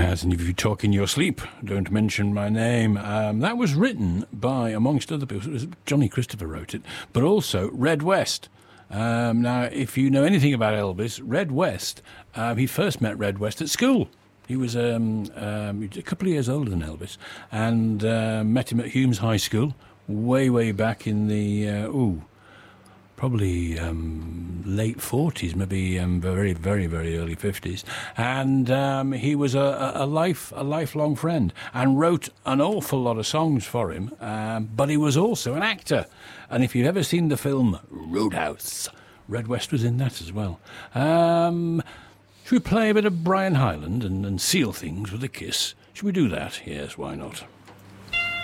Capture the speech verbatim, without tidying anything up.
has, and if you talk in your sleep, don't mention my name. Um, that was written by, amongst other people, it was Johnny Christopher wrote it, but also Red West. Um, now, if you know anything about Elvis, Red West, um, he first met Red West at school. He was um, um, a couple of years older than Elvis, and uh, met him at Humes High School, way, way back in the, uh, ooh, probably um, late forties, maybe um, very, very, very early fifties. And um, he was a, a life, a lifelong friend, and wrote an awful lot of songs for him. Um, but he was also an actor. And if you've ever seen the film Roadhouse, Red West was in that as well. Um, should we play a bit of Brian Hyland and, and seal things with a kiss? Should we do that? Yes, why not?